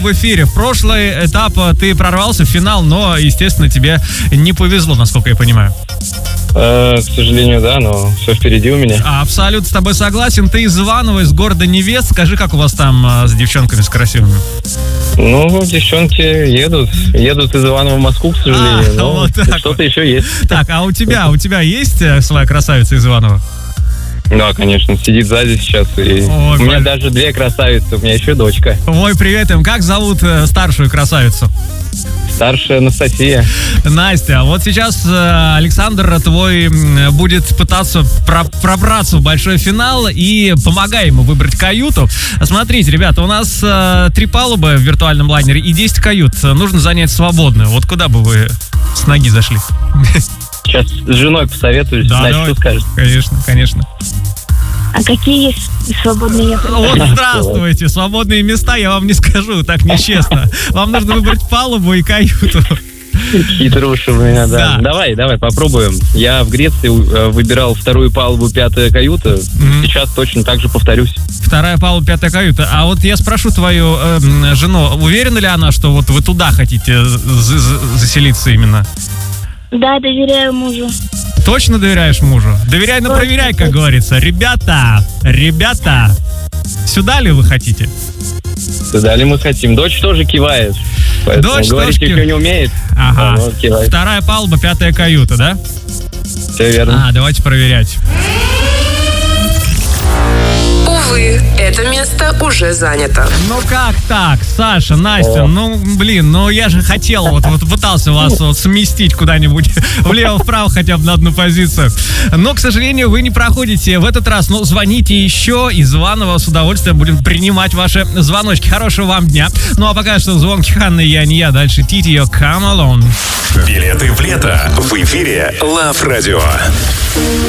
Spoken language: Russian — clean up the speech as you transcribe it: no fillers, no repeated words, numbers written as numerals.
В эфире. В прошлый этап ты прорвался в финал, но, естественно, тебе не повезло, насколько я понимаю. К сожалению, да, но все впереди у меня. Абсолютно с тобой согласен. Ты из Иваново, из города Невест. Скажи, как у вас там с девчонками, с красивыми? Ну, девчонки едут из Иванова в Москву, к сожалению, но вот так что-то вот. еще есть. Так, а у тебя есть своя красавица из Иванова? Да, конечно, сидит сзади сейчас. И Ой, у меня блин. даже 2 красавицы, у меня еще дочка. Ой, привет им. Как зовут старшую красавицу? Старшая Анастасия. Настя, вот сейчас Александр твой будет пытаться пробраться в большой финал, и помогай ему выбрать каюту. Смотрите, ребята, у нас 3 палубы в виртуальном лайнере и 10 кают. Нужно занять свободную. Вот куда бы вы с ноги зашли? Сейчас с женой посоветуюсь, Да, значит, давай. что скажет. Конечно. А какие есть свободные? Вот, здравствуйте, свободные места я вам не скажу, так нечестно. Вам нужно выбрать палубу и каюту. Хитруша у меня, да. Да. Давай, попробуем. Я в Греции выбирал 2-ю палубу, 5-я каюта. Сейчас точно так же повторюсь. 2-я палуба, 5-я каюта. А вот я спрошу твою жену, уверена ли она, что вот вы туда хотите заселиться именно? Да, доверяю мужу. Точно доверяешь мужу? Доверяй, но проверяй, как говорится. Ребята, сюда ли вы хотите? Туда ли мы хотим? Дочь тоже кивает. Поэтому Дочь говорить тоже еще не умеет. Ага. Вот, кивает. 2-я палуба, 5-я каюта, да? Все верно. Давайте проверять. Увы, это место уже занято. Ну как так, Саша, Настя, я же хотел, вот пытался вас вот сместить куда-нибудь влево-вправо хотя бы на одну позицию. Но, к сожалению, вы не проходите в этот раз. Но звоните еще из Иванова, с удовольствием будем принимать ваши звоночки. Хорошего вам дня. Ну а пока что звонки Ханны «Я не я». Дальше Тити, ее «Come Alone». Билеты в лето в эфире Love Radio.